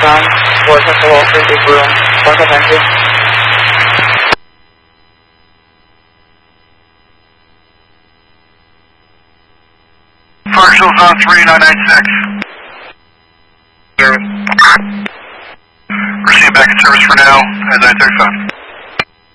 John, Ward Central Walford, big room, 1592. Partial zone 3996. Receive back in service for now at 935.